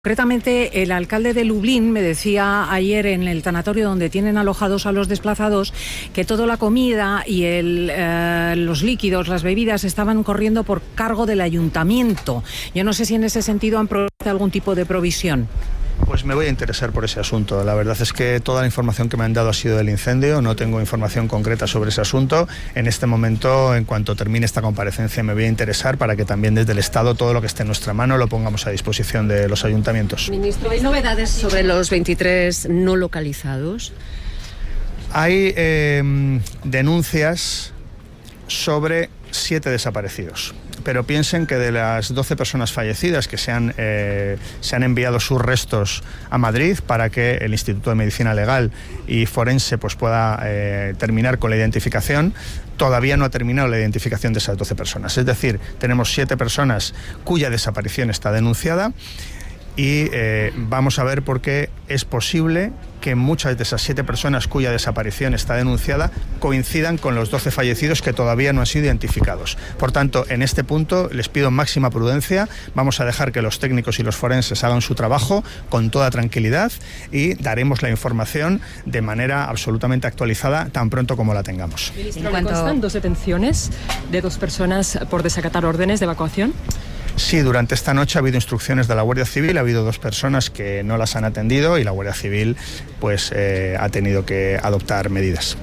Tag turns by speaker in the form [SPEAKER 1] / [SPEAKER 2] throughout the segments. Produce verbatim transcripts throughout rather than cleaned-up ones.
[SPEAKER 1] Concretamente, el alcalde de Lublin me decía ayer en el tanatorio donde tienen alojados a los desplazados que toda la comida y el, eh, los líquidos, las bebidas estaban corriendo por cargo del ayuntamiento. Yo no sé si en ese sentido han propuesto algún tipo de provisión.
[SPEAKER 2] Pues me voy a interesar por ese asunto. La verdad es que toda la información que me han dado ha sido del incendio. No tengo información concreta sobre ese asunto. En este momento, en cuanto termine esta comparecencia, me voy a interesar para que también desde el Estado todo lo que esté en nuestra mano lo pongamos a disposición de los ayuntamientos.
[SPEAKER 3] Ministro, ¿hay novedades sobre los veintitrés no localizados?
[SPEAKER 2] Hay eh, denuncias sobre siete desaparecidos. Pero piensen que de las doce personas fallecidas que se han, eh, se han enviado sus restos a Madrid para que el Instituto de Medicina Legal y Forense pues, pueda eh, terminar con la identificación, todavía no ha terminado la identificación de esas doce personas. Es decir, tenemos siete personas cuya desaparición está denunciada y eh, vamos a ver por qué es posible que muchas de esas siete personas cuya desaparición está denunciada coincidan con los doce fallecidos que todavía no han sido identificados. Por tanto, en este punto les pido máxima prudencia, vamos a dejar que los técnicos y los forenses hagan su trabajo con toda tranquilidad y daremos la información de manera absolutamente actualizada tan pronto como la tengamos.
[SPEAKER 4] Ministro, ¿le constan dos detenciones de dos personas por desacatar órdenes de evacuación?
[SPEAKER 2] Sí, durante esta noche ha habido instrucciones de la Guardia Civil, ha habido dos personas que no las han atendido y la Guardia Civil pues eh, ha tenido que adoptar medidas.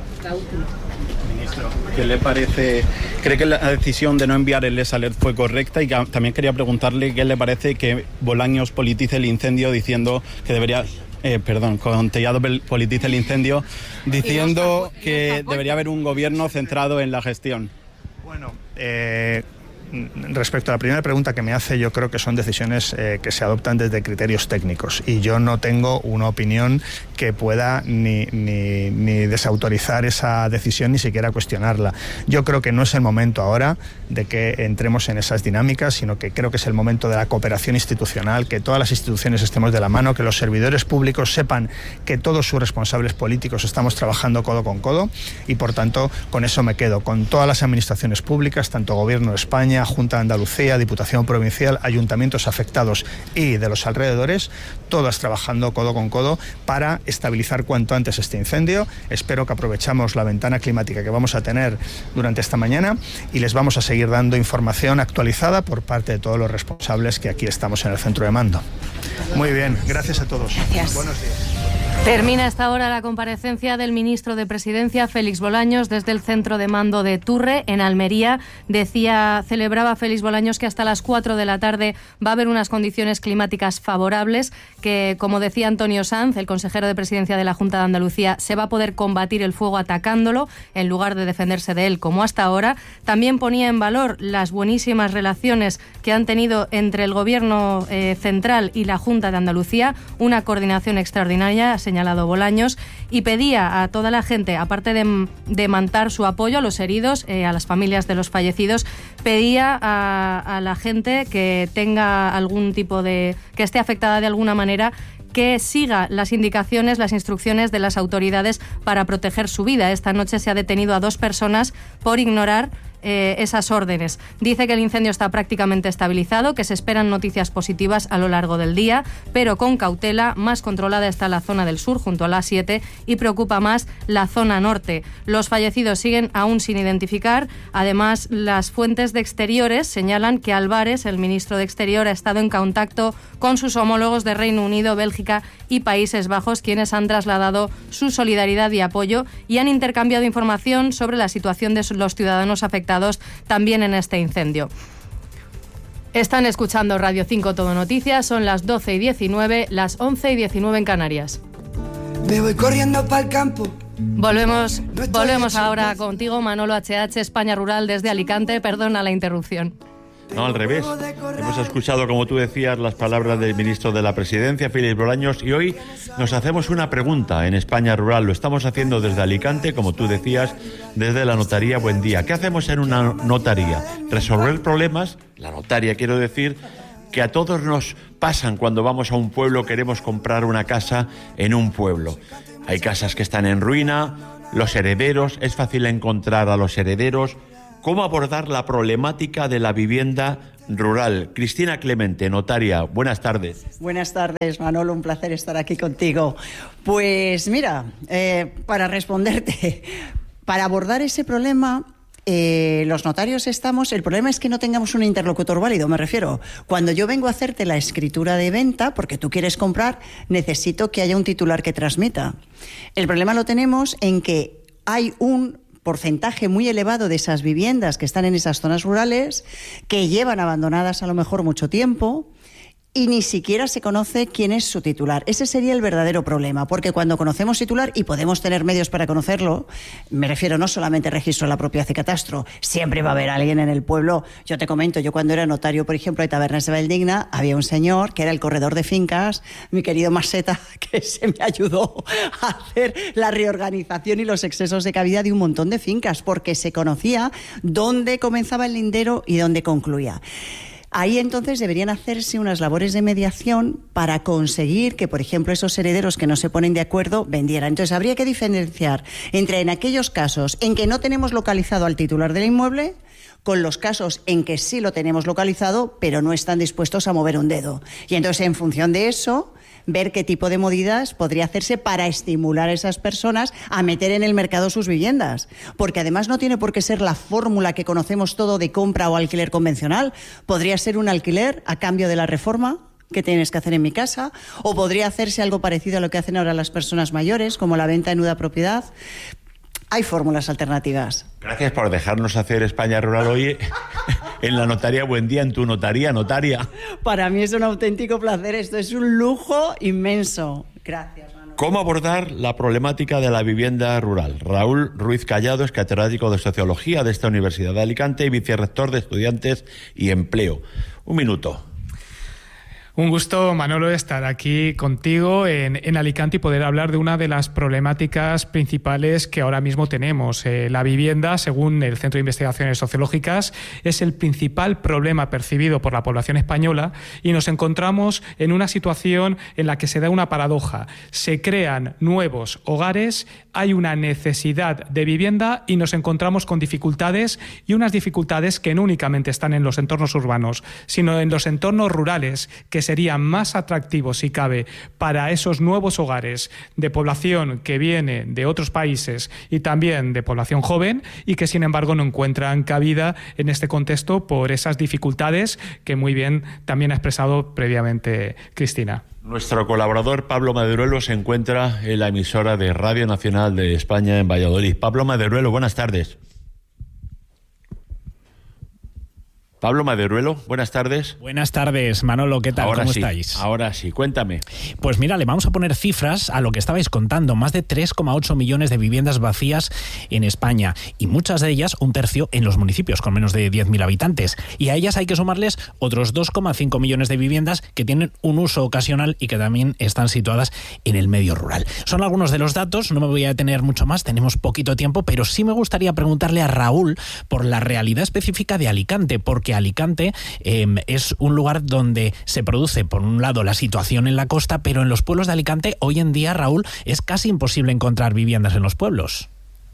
[SPEAKER 5] Ministro, ¿qué le parece? ¿Cree que la decisión de no enviar el Les Alert fue correcta? Y también quería preguntarle qué le parece que Bolaños politice el incendio diciendo que debería... Eh, perdón, con Tellado politice el incendio diciendo que debería haber un gobierno centrado en la gestión.
[SPEAKER 2] Bueno, eh... respecto a la primera pregunta que me hace, yo creo que son decisiones eh, que se adoptan desde criterios técnicos y yo no tengo una opinión que pueda ni, ni, ni desautorizar esa decisión ni siquiera cuestionarla. Yo creo que no es el momento ahora de que entremos en esas dinámicas, sino que creo que es el momento de la cooperación institucional, que todas las instituciones estemos de la mano, que los servidores públicos sepan que todos sus responsables políticos estamos trabajando codo con codo y por tanto con eso me quedo, con todas las administraciones públicas, tanto Gobierno de España, Junta de Andalucía, Diputación Provincial, ayuntamientos afectados y de los alrededores, todas trabajando codo con codo para estabilizar cuanto antes este incendio. Espero que aprovechamos la ventana climática que vamos a tener durante esta mañana y les vamos a seguir dando información actualizada por parte de todos los responsables que aquí estamos en el centro de mando. Muy bien, gracias a todos.
[SPEAKER 6] Gracias.
[SPEAKER 2] Buenos días.
[SPEAKER 6] Termina esta hora la comparecencia del ministro de Presidencia, Félix Bolaños, desde el centro de mando de Turre, en Almería. Decía, celebraba Félix Bolaños que hasta las cuatro de la tarde va a haber unas condiciones climáticas favorables, que, como decía Antonio Sanz, el consejero de Presidencia de la Junta de Andalucía, se va a poder combatir el fuego atacándolo en lugar de defenderse de él como hasta ahora. También ponía en valor las buenísimas relaciones que han tenido entre el Gobierno eh, central y la Junta de Andalucía, una coordinación extraordinaria, señalado Bolaños, y pedía a toda la gente, aparte de, de mantar su apoyo a los heridos, eh, a las familias de los fallecidos, pedía a, a la gente que tenga algún tipo de... que esté afectada de alguna manera, que siga las indicaciones, las instrucciones de las autoridades para proteger su vida. Esta noche se ha detenido a dos personas por ignorar Eh, esas órdenes. Dice que el incendio está prácticamente estabilizado, que se esperan noticias positivas a lo largo del día, pero con cautela. Más controlada está la zona del sur, junto a la A siete, y preocupa más la zona norte. Los fallecidos siguen aún sin identificar. Además, las fuentes de Exteriores señalan que Álvarez, el ministro de Exterior, ha estado en contacto con sus homólogos de Reino Unido, Bélgica y Países Bajos, quienes han trasladado su solidaridad y apoyo y han intercambiado información sobre la situación de los ciudadanos afectados también en este incendio. Están escuchando Radio cinco Todo Noticias, son las doce y diecinueve, las once y diecinueve en Canarias.
[SPEAKER 7] Me voy corriendo para el campo.
[SPEAKER 6] Volvemos, volvemos ahora contigo, Manolo H H, España Rural desde Alicante. Perdona la interrupción.
[SPEAKER 8] No, al revés. Hemos escuchado, como tú decías, las palabras del ministro de la Presidencia, Félix Bolaños, y hoy nos hacemos una pregunta en España Rural. Lo estamos haciendo desde Alicante, como tú decías, desde la notaría Buen Día. ¿Qué hacemos en una notaría? Resolver problemas, la notaria quiero decir, que a todos nos pasan cuando vamos a un pueblo, queremos comprar una casa en un pueblo. Hay casas que están en ruina, los herederos, es fácil encontrar a los herederos. ¿Cómo abordar la problemática de la vivienda rural. Cristina Clemente, notaria, buenas tardes.
[SPEAKER 9] Buenas tardes, Manolo, un placer estar aquí contigo. Pues mira, eh, para responderte, para abordar ese problema... Eh, los notarios estamos... El problema es que no tengamos un interlocutor válido, me refiero. Cuando yo vengo a hacerte la escritura de venta, porque tú quieres comprar, necesito que haya un titular que transmita. El problema lo tenemos en que hay un porcentaje muy elevado de esas viviendas que están en esas zonas rurales, que llevan abandonadas a lo mejor mucho tiempo, y ni siquiera se conoce quién es su titular. Ese sería el verdadero problema, porque cuando conocemos titular, y podemos tener medios para conocerlo, me refiero no solamente al registro de la propiedad y catastro, siempre va a haber alguien en el pueblo. Yo te comento, yo cuando era notario, por ejemplo, de Tabernas de Valldigna, había un señor que era el corredor de fincas, mi querido Maseta, que se me ayudó a hacer la reorganización y los excesos de cabida de un montón de fincas, porque se conocía dónde comenzaba el lindero y dónde concluía. Ahí entonces deberían hacerse unas labores de mediación para conseguir que, por ejemplo, esos herederos que no se ponen de acuerdo vendieran. Entonces habría que diferenciar entre en aquellos casos en que no tenemos localizado al titular del inmueble con los casos en que sí lo tenemos localizado pero no están dispuestos a mover un dedo. Y entonces en función de eso ver qué tipo de medidas podría hacerse para estimular a esas personas a meter en el mercado sus viviendas. Porque además no tiene por qué ser la fórmula que conocemos todo de compra o alquiler convencional. Podría ser un alquiler a cambio de la reforma que tienes que hacer en mi casa, o podría hacerse algo parecido a lo que hacen ahora las personas mayores, como la venta en nuda propiedad. Hay fórmulas alternativas.
[SPEAKER 8] Gracias por dejarnos hacer España Rural hoy en la notaría. Buen día en tu notaría, notaria.
[SPEAKER 9] Para mí es un auténtico placer. Esto es un lujo inmenso. Gracias, Manolo.
[SPEAKER 8] ¿Cómo abordar la problemática de la vivienda rural? Raúl Ruiz Callado es catedrático de Sociología de esta Universidad de Alicante y vicerrector de Estudiantes y Empleo. Un minuto.
[SPEAKER 10] Un gusto, Manolo, estar aquí contigo en, en Alicante y poder hablar de una de las problemáticas principales que ahora mismo tenemos. Eh, la vivienda, según el Centro de Investigaciones Sociológicas, es el principal problema percibido por la población española y nos encontramos en una situación en la que se da una paradoja. Se crean nuevos hogares, hay una necesidad de vivienda y nos encontramos con dificultades, y unas dificultades que no únicamente están en los entornos urbanos, sino en los entornos rurales, que serían más atractivos, si cabe, para esos nuevos hogares de población que viene de otros países y también de población joven, y que sin embargo no encuentran cabida en este contexto por esas dificultades que muy bien también ha expresado previamente Cristina.
[SPEAKER 8] Nuestro colaborador Pablo Maderuelo se encuentra en la emisora de Radio Nacional de España en Valladolid. Pablo Maderuelo, buenas tardes. Pablo Maderuelo, buenas tardes.
[SPEAKER 11] Buenas tardes, Manolo, ¿qué tal?
[SPEAKER 8] Ahora
[SPEAKER 11] ¿Cómo
[SPEAKER 8] sí,
[SPEAKER 11] estáis?
[SPEAKER 8] Ahora sí, cuéntame.
[SPEAKER 11] Pues mira, le vamos a poner cifras a lo que estabais contando. Más de tres coma ocho millones de viviendas vacías en España, y muchas de ellas, un tercio, en los municipios con menos de diez mil habitantes. Y a ellas hay que sumarles otros dos coma cinco millones de viviendas que tienen un uso ocasional y que también están situadas en el medio rural. Son algunos de los datos, no me voy a detener mucho más, tenemos poquito tiempo, pero sí me gustaría preguntarle a Raúl por la realidad específica de Alicante, porque Alicante eh, es un lugar donde se produce, por un lado, la situación en la costa, pero en los pueblos de Alicante hoy en día, Raúl, es casi imposible encontrar viviendas en los pueblos.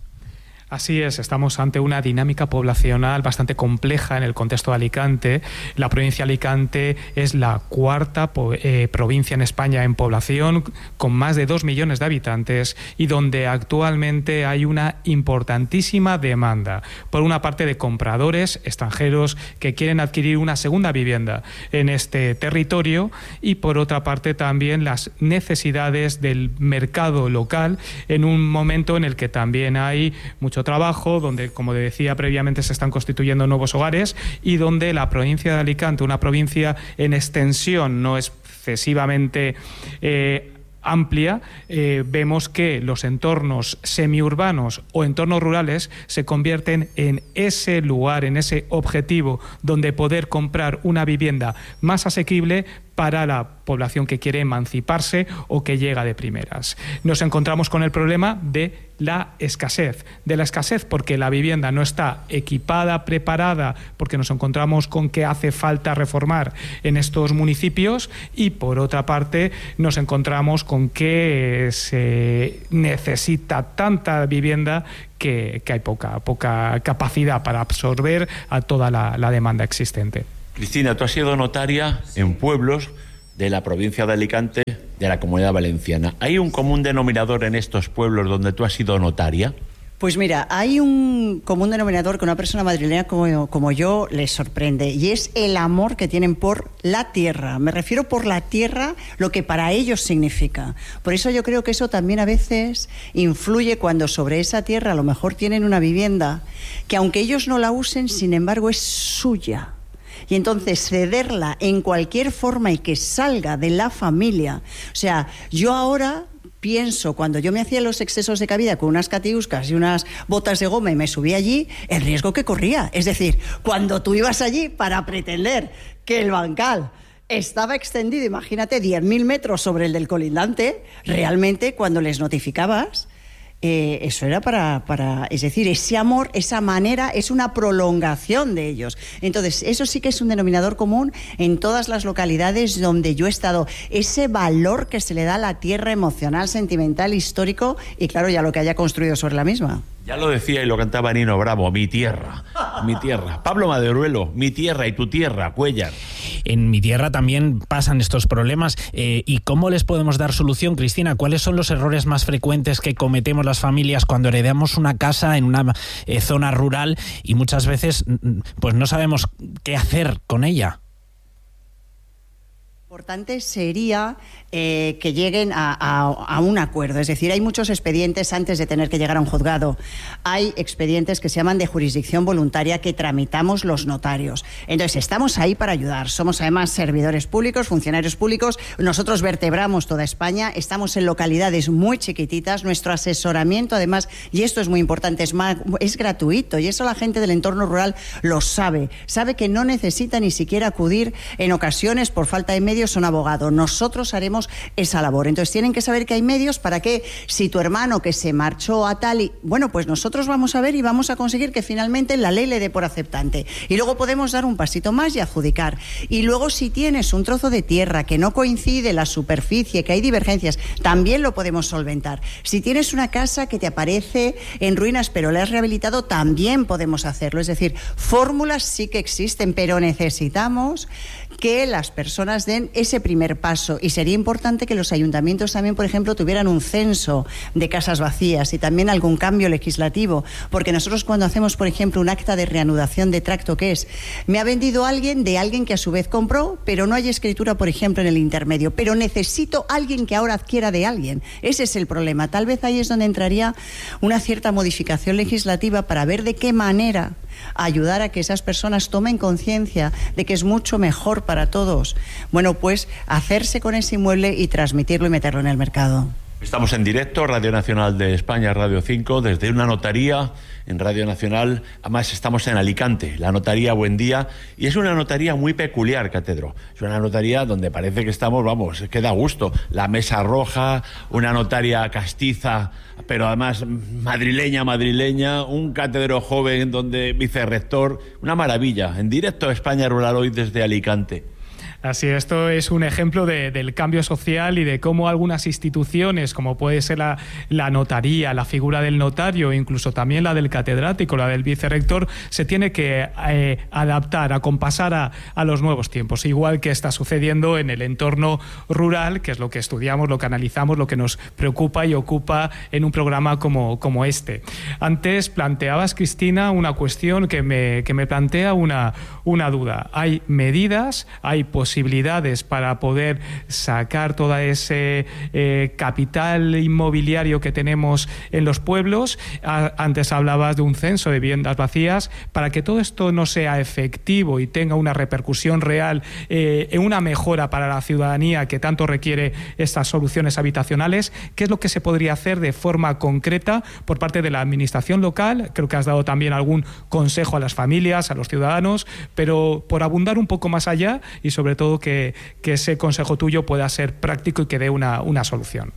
[SPEAKER 10] Así es, estamos ante una dinámica poblacional bastante compleja en el contexto de Alicante. La provincia de Alicante es la cuarta eh, provincia en España en población, con más de dos millones de habitantes, y donde actualmente hay una importantísima demanda. Por una parte, de compradores extranjeros que quieren adquirir una segunda vivienda en este territorio, y por otra parte también las necesidades del mercado local en un momento en el que también hay mucho trabajo, donde, como decía previamente, se están constituyendo nuevos hogares, y donde la provincia de Alicante, una provincia en extensión no excesivamente eh, amplia, eh, vemos que los entornos semiurbanos o entornos rurales se convierten en ese lugar, en ese objetivo donde poder comprar una vivienda más asequible para la población que quiere emanciparse o que llega de primeras. Nos encontramos con el problema de la escasez, de la escasez porque la vivienda no está equipada, preparada, porque nos encontramos con que hace falta reformar en estos municipios, y por otra parte nos encontramos con que se necesita tanta vivienda que, que hay poca, poca capacidad para absorber a toda la, la demanda existente.
[SPEAKER 8] Cristina, tú has sido notaria en pueblos de la provincia de Alicante, de la Comunidad Valenciana. ¿Hay un común denominador en estos pueblos donde tú has sido notaria?
[SPEAKER 9] Pues mira, hay un común denominador que una persona madrileña como, como yo les sorprende, y es el amor que tienen por la tierra. Me refiero por la tierra, lo que para ellos significa. Por eso yo creo que eso también a veces influye cuando sobre esa tierra a lo mejor tienen una vivienda que, aunque ellos no la usen, sin embargo es suya. Y entonces cederla en cualquier forma y que salga de la familia. O sea, yo ahora pienso, cuando yo me hacía los excesos de cabida con unas catiuscas y unas botas de goma y me subí allí, el riesgo que corría. Es decir, cuando tú ibas allí para pretender que el bancal estaba extendido, imagínate, diez mil metros sobre el del colindante, realmente cuando les notificabas, Eh, eso era para, para, es decir, ese amor, esa manera, es una prolongación de ellos. Entonces, eso sí que es un denominador común en todas las localidades donde yo he estado. Ese valor que se le da a la tierra emocional, sentimental, histórico y, claro, ya lo que haya construido sobre la misma.
[SPEAKER 8] Ya lo decía y lo cantaba Nino Bravo, mi tierra, mi tierra. Pablo Maderuelo, mi tierra y tu tierra, Cuéllar.
[SPEAKER 11] En mi tierra también pasan estos problemas. Eh, ¿Y cómo les podemos dar solución, Cristina? ¿Cuáles son los errores más frecuentes que cometemos las familias cuando heredamos una casa en una eh, zona rural y muchas veces pues no sabemos qué hacer con ella?
[SPEAKER 9] Lo importante sería eh, que lleguen a, a, a un acuerdo. Es decir, hay muchos expedientes antes de tener que llegar a un juzgado. Hay expedientes que se llaman de jurisdicción voluntaria que tramitamos los notarios. Entonces, estamos ahí para ayudar. Somos además servidores públicos, funcionarios públicos. Nosotros vertebramos toda España. Estamos en localidades muy chiquititas. Nuestro asesoramiento, además, y esto es muy importante, es, más, es gratuito. Y eso la gente del entorno rural lo sabe. Sabe que no necesita ni siquiera acudir en ocasiones por falta de medios son abogado. Nosotros haremos esa labor. Entonces tienen que saber que hay medios para que si tu hermano que se marchó a tal y... Bueno, pues nosotros vamos a ver y vamos a conseguir que finalmente la ley le dé por aceptante. Y luego podemos dar un pasito más y adjudicar. Y luego si tienes un trozo de tierra que no coincide la superficie, que hay divergencias, también lo podemos solventar. Si tienes una casa que te aparece en ruinas pero la has rehabilitado, también podemos hacerlo. Es decir, fórmulas sí que existen, pero necesitamos que las personas den ese primer paso, y sería importante que los ayuntamientos también, por ejemplo, tuvieran un censo de casas vacías y también algún cambio legislativo, porque nosotros cuando hacemos, por ejemplo, un acta de reanudación de tracto, ¿qué es? Me ha vendido alguien de alguien que a su vez compró, pero no hay escritura, por ejemplo, en el intermedio, pero necesito alguien que ahora adquiera de alguien. Ese es el problema. Tal vez ahí es donde entraría una cierta modificación legislativa para ver de qué manera ayudar a que esas personas tomen conciencia de que es mucho mejor para todos, bueno, pues hacerse con ese inmueble y transmitirlo y meterlo en el mercado.
[SPEAKER 8] Estamos en directo, Radio Nacional de España, Radio cinco, desde una notaría en Radio Nacional. Además estamos en Alicante, la notaría Buen Día, y es una notaría muy peculiar, Catedro. Es una notaría donde parece que estamos, vamos, es que da gusto. La mesa roja, una notaria castiza, pero además madrileña, madrileña, un catedro joven donde vicerrector, una maravilla. En directo a España Rural hoy desde Alicante.
[SPEAKER 10] Así, esto es un ejemplo de, del cambio social y de cómo algunas instituciones, como puede ser la, la notaría, la figura del notario, incluso también la del catedrático, la del vicerrector, se tiene que eh, adaptar, acompasar a, a los nuevos tiempos, igual que está sucediendo en el entorno rural, que es lo que estudiamos, lo que analizamos, lo que nos preocupa y ocupa en un programa como, como este. Antes planteabas, Cristina, una cuestión que me, que me plantea una, una duda. Hay medidas, hay posibilidades posibilidades para poder sacar todo ese eh, capital inmobiliario que tenemos en los pueblos. A, antes hablabas de un censo de viviendas vacías. Para que todo esto no sea efectivo y tenga una repercusión real eh, en una mejora para la ciudadanía que tanto requiere estas soluciones habitacionales, ¿qué es lo que se podría hacer de forma concreta por parte de la administración local? Creo que has dado también algún consejo a las familias, a los ciudadanos, pero por abundar un poco más allá y sobre todo Que, que ese consejo tuyo pueda ser práctico y que dé una, una solución.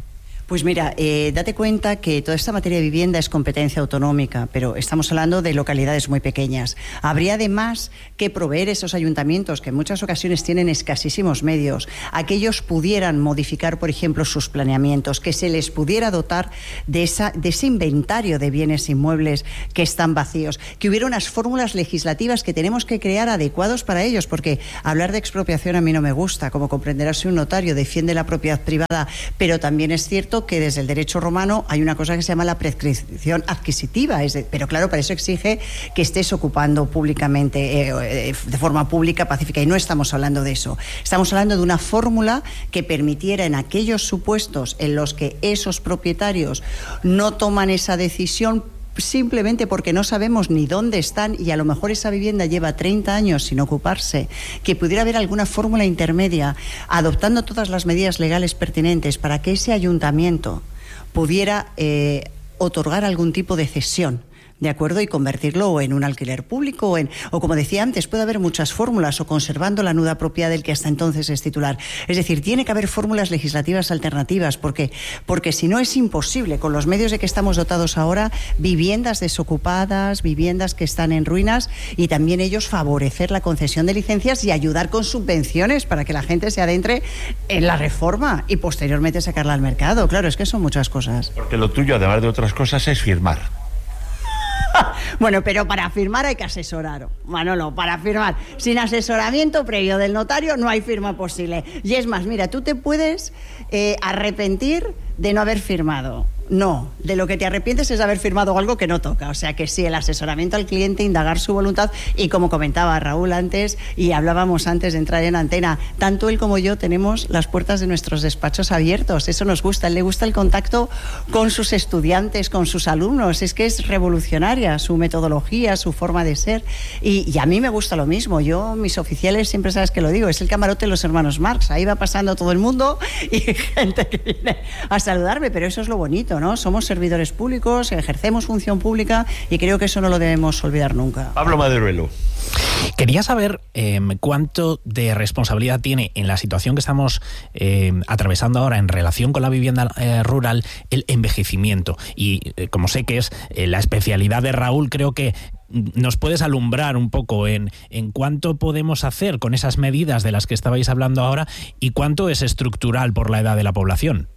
[SPEAKER 9] Pues mira, eh, date cuenta que toda esta materia de vivienda es competencia autonómica, pero estamos hablando de localidades muy pequeñas. Habría además que proveer esos ayuntamientos, que en muchas ocasiones tienen escasísimos medios, a que ellos pudieran modificar, por ejemplo, sus planeamientos, que se les pudiera dotar de, esa, de ese inventario de bienes inmuebles que están vacíos, que hubiera unas fórmulas legislativas que tenemos que crear adecuados para ellos, porque hablar de expropiación a mí no me gusta. Como comprenderás, soy un notario, defiende la propiedad privada, pero también es cierto que desde el derecho romano hay una cosa que se llama la prescripción adquisitiva, es de, pero claro, para eso exige que estés ocupando públicamente, eh, de forma pública, pacífica, y no estamos hablando de eso. Estamos hablando de una fórmula que permitiera, en aquellos supuestos en los que esos propietarios no toman esa decisión simplemente porque no sabemos ni dónde están y a lo mejor esa vivienda lleva treinta años sin ocuparse, que pudiera haber alguna fórmula intermedia, adoptando todas las medidas legales pertinentes para que ese ayuntamiento pudiera eh, otorgar algún tipo de cesión, ¿de acuerdo? Y convertirlo en un alquiler público o, en, o como decía antes, puede haber muchas fórmulas, o conservando la nuda propiedad del que hasta entonces es titular. Es decir, tiene que haber fórmulas legislativas alternativas, porque, porque si no es imposible, con los medios de que estamos dotados ahora, viviendas desocupadas, viviendas que están en ruinas, y también ellos favorecer la concesión de licencias y ayudar con subvenciones para que la gente se adentre en la reforma y posteriormente sacarla al mercado. Claro, es que son muchas cosas.
[SPEAKER 8] Porque lo tuyo, además de otras cosas, es firmar.
[SPEAKER 9] Bueno, pero para firmar hay que asesorar, Manolo, para firmar. Sin asesoramiento previo del notario no hay firma posible. Y es más, mira, tú te puedes eh, arrepentir de no haber firmado. No, de lo que te arrepientes es de haber firmado algo que no toca. O sea que sí, el asesoramiento al cliente, indagar su voluntad, y como comentaba Raúl antes y hablábamos antes de entrar en antena, tanto él como yo tenemos las puertas de nuestros despachos abiertos. Eso nos gusta. A él le gusta el contacto con sus estudiantes, con sus alumnos. Es que es revolucionaria su metodología, su forma de ser, y, y a mí me gusta lo mismo. Yo, mis oficiales, siempre sabes que lo digo, es el camarote de los hermanos Marx. Ahí va pasando todo el mundo y gente que viene a saludarme, pero eso es lo bonito, ¿no? Somos servidores públicos, ejercemos función pública, y creo que eso no lo debemos olvidar nunca.
[SPEAKER 8] Pablo Maderuelo.
[SPEAKER 11] Quería saber eh, cuánto de responsabilidad tiene en la situación que estamos eh, atravesando ahora en relación con la vivienda eh, rural el envejecimiento. Y eh, como sé que es eh, la especialidad de Raúl, creo que nos puedes alumbrar un poco en, en cuánto podemos hacer con esas medidas de las que estabais hablando ahora y cuánto es estructural por la edad de la población.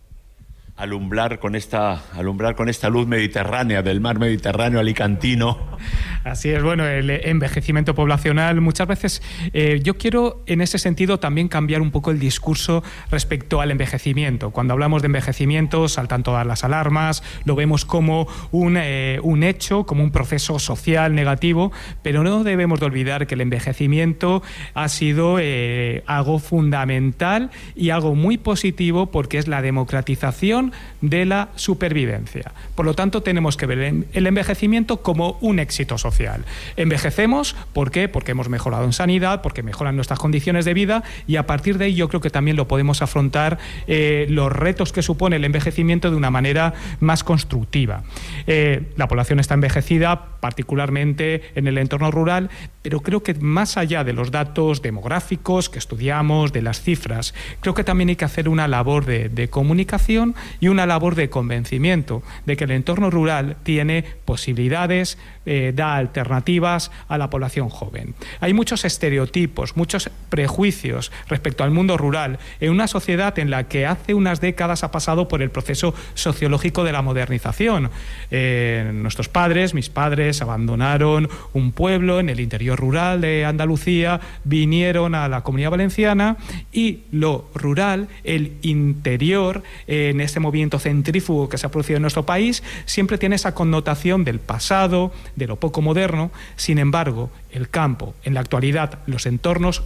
[SPEAKER 8] Alumbrar con esta, alumbrar con esta luz mediterránea, del mar Mediterráneo alicantino.
[SPEAKER 10] Así es, bueno, el envejecimiento poblacional, muchas veces eh, yo quiero en ese sentido también cambiar un poco el discurso respecto al envejecimiento. Cuando hablamos de envejecimiento saltan todas las alarmas, lo vemos como un, eh, un hecho, como un proceso social negativo, pero no debemos de olvidar que el envejecimiento ha sido eh, algo fundamental y algo muy positivo, porque es la democratización de la supervivencia. Por lo tanto, tenemos que ver el envejecimiento como un éxito social. Envejecemos, ¿por qué? Porque hemos mejorado en sanidad, porque mejoran nuestras condiciones de vida, y a partir de ahí yo creo que también lo podemos afrontar eh, los retos que supone el envejecimiento de una manera más constructiva. Eh, la población está envejecida, particularmente en el entorno rural, pero creo que más allá de los datos demográficos que estudiamos, de las cifras, creo que también hay que hacer una labor de, de comunicación y una labor de convencimiento de que el entorno rural tiene posibilidades, eh, da alternativas a la población joven. Hay muchos estereotipos, muchos prejuicios respecto al mundo rural en una sociedad en la que hace unas décadas ha pasado por el proceso sociológico de la modernización. Eh, nuestros padres, mis padres, abandonaron un pueblo en el interior rural de Andalucía, vinieron a la Comunidad Valenciana, y lo rural, el interior, eh, en ese movimiento centrífugo que se ha producido en nuestro país, siempre tiene esa connotación del pasado, de lo poco moderno. Sin embargo, el campo, en la actualidad, los entornos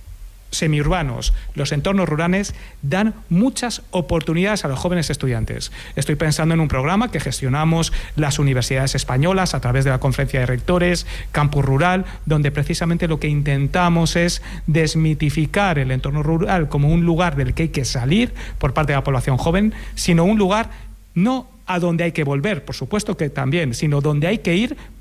[SPEAKER 10] semiurbanos, los entornos rurales, dan muchas oportunidades a los jóvenes estudiantes. Estoy pensando en un programa que gestionamos las universidades españolas a través de la Conferencia de Rectores, Campus Rural, donde precisamente lo que intentamos es desmitificar el entorno rural como un lugar del que hay que salir por parte de la población joven, sino un lugar no a donde hay que volver, por supuesto que también, sino donde hay que ir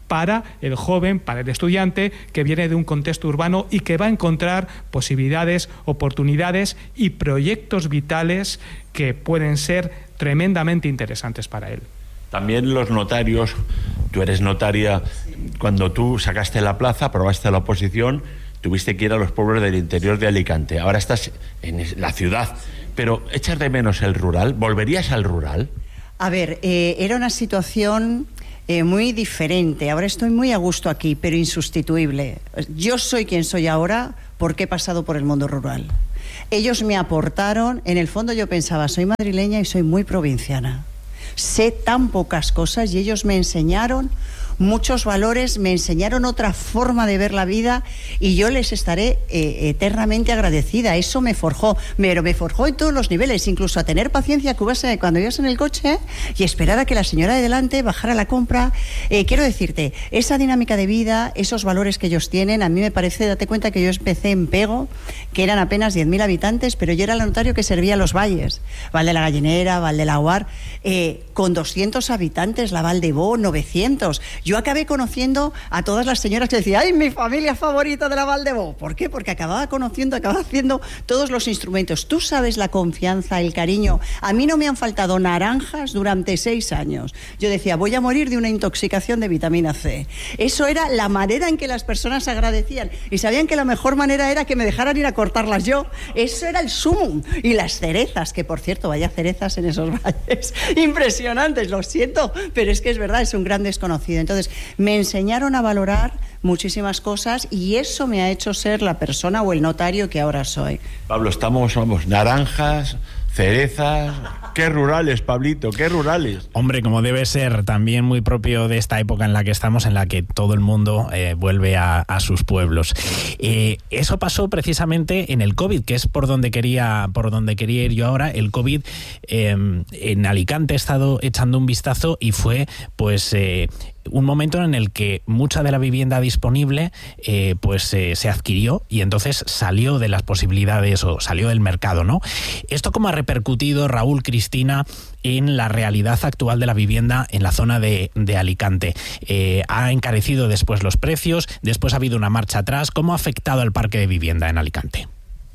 [SPEAKER 10] para el joven, para el estudiante que viene de un contexto urbano y que va a encontrar posibilidades, oportunidades y proyectos vitales que pueden ser tremendamente interesantes para él.
[SPEAKER 8] También los notarios, tú eres notaria, cuando tú sacaste la plaza, aprobaste la oposición, tuviste que ir a los pueblos del interior de Alicante. Ahora estás en la ciudad, pero ¿echas de menos el rural? ¿Volverías al rural?
[SPEAKER 9] A ver, eh, era una situación eh, muy diferente. Ahora estoy muy a gusto aquí, pero insustituible. Yo soy quien soy ahora porque he pasado por el mundo rural. Ellos me aportaron, en el fondo yo pensaba, soy madrileña y soy muy provinciana. Sé tan pocas cosas y ellos me enseñaron muchos valores, me enseñaron otra forma de ver la vida y yo les estaré eh, eternamente agradecida. Eso me forjó, pero me forjó en todos los niveles, incluso a tener paciencia que ibas, cuando ibas en el coche y esperar a que la señora de delante bajara la compra. Eh, quiero decirte, esa dinámica de vida, esos valores que ellos tienen, a mí me parece, date cuenta que yo empecé en Pego, que eran apenas diez mil habitantes, pero yo era el notario que servía a los valles, Val de la Gallinera, Val de la Guar, eh, con doscientos habitantes, la Val de Bo, novecientos. Yo acabé conociendo a todas las señoras que decían, ¡ay, mi familia favorita de la Val de Bo! ¿Por qué? Porque acababa conociendo, acababa haciendo todos los instrumentos. Tú sabes la confianza, el cariño. A mí no me han faltado naranjas durante seis años. Yo decía, voy a morir de una intoxicación de vitamina C. Eso era la manera en que las personas agradecían. Y sabían que la mejor manera era que me dejaran ir a cortarlas yo. Eso era el sumum. Y las cerezas, que por cierto, vaya cerezas en esos valles. Impresionantes, lo siento, pero es que es verdad, es un gran desconocido. Entonces, me enseñaron a valorar muchísimas cosas y eso me ha hecho ser la persona o el notario que ahora soy.
[SPEAKER 8] Pablo, estamos, vamos, naranjas, cerezas. Qué rurales, Pablito, qué rurales.
[SPEAKER 11] Hombre, como debe ser también muy propio de esta época en la que estamos, en la que todo el mundo eh, vuelve a, a sus pueblos. Eh, eso pasó precisamente en el COVID, que es por donde quería, por donde quería ir yo ahora. El COVID eh, en Alicante he estado echando un vistazo y fue, pues, eh, un momento en el que mucha de la vivienda disponible eh, pues eh, se adquirió y entonces salió de las posibilidades o salió del mercado, ¿no? ¿Esto cómo ha repercutido, Raúl, Cristina, en la realidad actual de la vivienda en la zona de, de Alicante? Eh, ¿Ha encarecido después los precios? ¿Después ha habido una marcha atrás? ¿Cómo ha afectado al parque de vivienda en Alicante?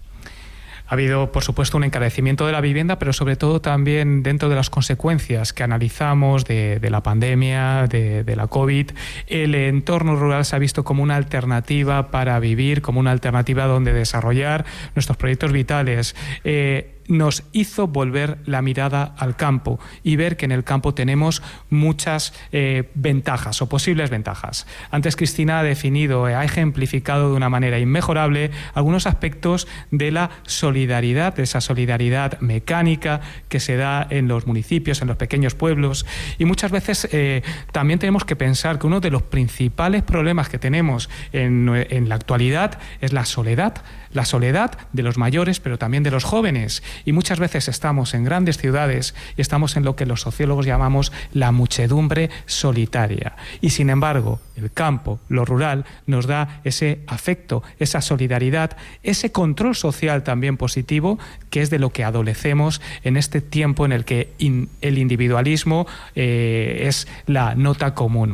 [SPEAKER 10] Ha habido, por supuesto, un encarecimiento de la vivienda, pero sobre todo también dentro de las consecuencias que analizamos de, de la pandemia, de, de la COVID, el entorno rural se ha visto como una alternativa para vivir, como una alternativa donde desarrollar nuestros proyectos vitales. Eh, nos hizo volver la mirada al campo y ver que en el campo tenemos muchas eh, ventajas o posibles ventajas. Antes Cristina ha definido, eh, ha ejemplificado de una manera inmejorable algunos aspectos de la solidaridad, de esa solidaridad mecánica que se da en los municipios, en los pequeños pueblos, y muchas veces eh, también tenemos que pensar que uno de los principales problemas que tenemos en, en la actualidad es la soledad, la soledad de los mayores, pero también de los jóvenes. Y muchas veces estamos en grandes ciudades y estamos en lo que los sociólogos llamamos la muchedumbre solitaria. Y sin embargo, el campo, lo rural, nos da ese afecto, esa solidaridad, ese control social también positivo, que es de lo que adolecemos en este tiempo en el que in, el individualismo eh, es la nota común.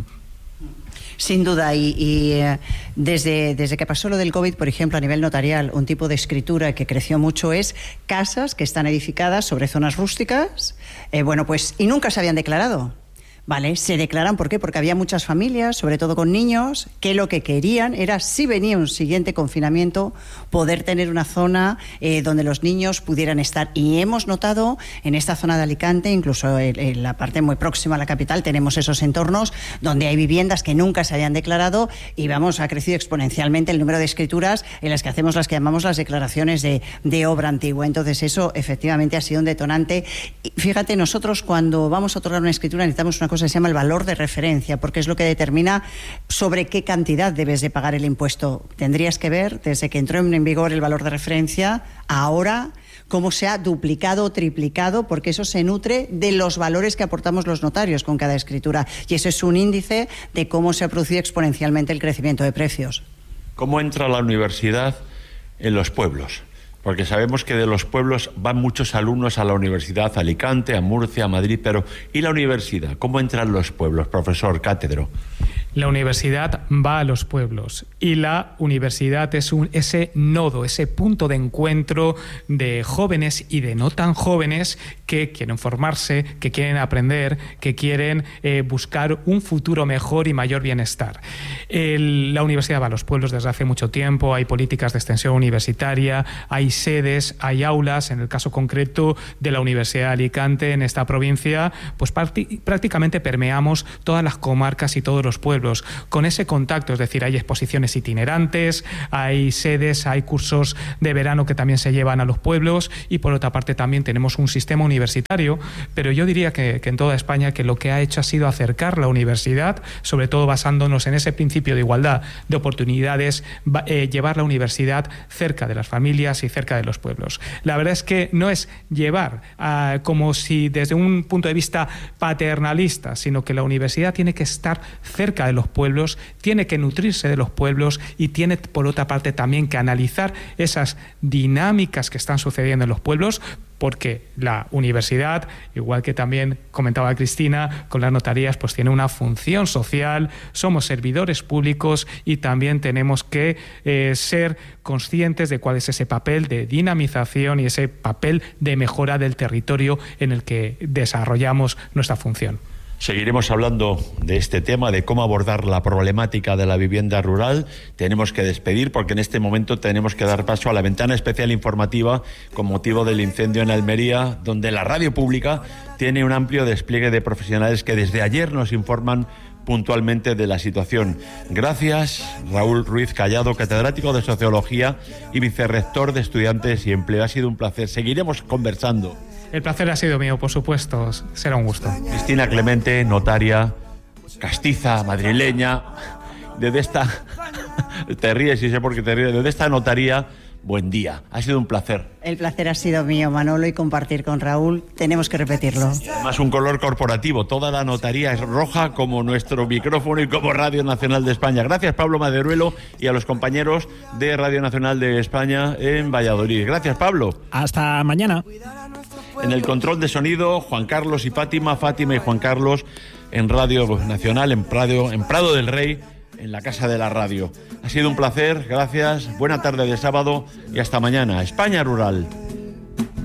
[SPEAKER 9] Sin duda, y, y eh, desde, desde que pasó lo del COVID, por ejemplo, a nivel notarial, un tipo de escritura que creció mucho es casas que están edificadas sobre zonas rústicas, eh, bueno, pues, y nunca se habían declarado. Vale, se declaran, ¿por qué? Porque había muchas familias, sobre todo con niños, que lo que querían era, si venía un siguiente confinamiento, poder tener una zona eh, donde los niños pudieran estar. Y hemos notado en esta zona de Alicante, incluso en, en la parte muy próxima a la capital, tenemos esos entornos donde hay viviendas que nunca se habían declarado y, vamos, ha crecido exponencialmente el número de escrituras en las que hacemos las que llamamos las declaraciones de, de obra antigua. Entonces, eso efectivamente ha sido un detonante. Y fíjate, nosotros cuando vamos a otorgar una escritura necesitamos una cosa se llama el valor de referencia, porque es lo que determina sobre qué cantidad debes de pagar el impuesto. Tendrías que ver, desde que entró en vigor el valor de referencia, ahora cómo se ha duplicado o triplicado, porque eso se nutre de los valores que aportamos los notarios con cada escritura. Y eso es un índice de cómo se ha producido exponencialmente el crecimiento de precios.
[SPEAKER 8] ¿Cómo entra la universidad en los pueblos? Porque sabemos que de los pueblos van muchos alumnos a la universidad, a Alicante, a Murcia, a Madrid, pero ¿y la universidad? ¿Cómo entran los pueblos, profesor, cátedro?
[SPEAKER 10] La universidad va a los pueblos y la universidad es un, ese nodo, ese punto de encuentro de jóvenes y de no tan jóvenes que quieren formarse, que quieren aprender, que quieren eh, buscar un futuro mejor y mayor bienestar. El, la universidad va a los pueblos desde hace mucho tiempo, hay políticas de extensión universitaria, hay sedes, hay aulas. En el caso concreto de la Universidad de Alicante, en esta provincia, pues prácticamente permeamos todas las comarcas y todos los pueblos con ese contacto, es decir, hay exposiciones itinerantes, hay sedes, hay cursos de verano que también se llevan a los pueblos y por otra parte también tenemos un sistema universitario, pero yo diría que, que en toda España que lo que ha hecho ha sido acercar la universidad, sobre todo basándonos en ese principio de igualdad de oportunidades, eh, llevar la universidad cerca de las familias y cerca de los pueblos. La verdad es que no es llevar uh, como si desde un punto de vista paternalista, sino que la universidad tiene que estar cerca de los pueblos, tiene que nutrirse de los pueblos y tiene por otra parte también que analizar esas dinámicas que están sucediendo en los pueblos, porque la universidad, igual que también comentaba Cristina, con las notarías, pues tiene una función social, somos servidores públicos y también tenemos que eh, ser conscientes de cuál es ese papel de dinamización y ese papel de mejora del territorio en el que desarrollamos nuestra función.
[SPEAKER 8] Seguiremos hablando de este tema, de cómo abordar la problemática de la vivienda rural. Tenemos que despedir porque en este momento tenemos que dar paso a la ventana especial informativa con motivo del incendio en Almería, donde la radio pública tiene un amplio despliegue de profesionales que desde ayer nos informan puntualmente de la situación. Gracias, Raúl Ruiz Callado, catedrático de Sociología y vicerrector de Estudiantes y Empleo. Ha sido un placer. Seguiremos conversando.
[SPEAKER 10] El placer ha sido mío, por supuesto. Será un gusto.
[SPEAKER 8] Cristina Clemente, notaria, castiza, madrileña, desde esta... te ríes y sé por qué te ríes. Desde esta notaría, buen día. Ha sido un placer.
[SPEAKER 9] El placer ha sido mío, Manolo, y compartir con Raúl. Tenemos que repetirlo.
[SPEAKER 8] Además, un color corporativo. Toda la notaría es roja como nuestro micrófono y como Radio Nacional de España. Gracias, Pablo Maderuelo, y a los compañeros de Radio Nacional de España en Valladolid. Gracias, Pablo.
[SPEAKER 11] Hasta mañana.
[SPEAKER 8] En el control de sonido, Juan Carlos y Fátima, Fátima y Juan Carlos en Radio Nacional, en Prado, en Prado del Rey, en la Casa de la Radio. Ha sido un placer, gracias, buena tarde de sábado y hasta mañana. España Rural.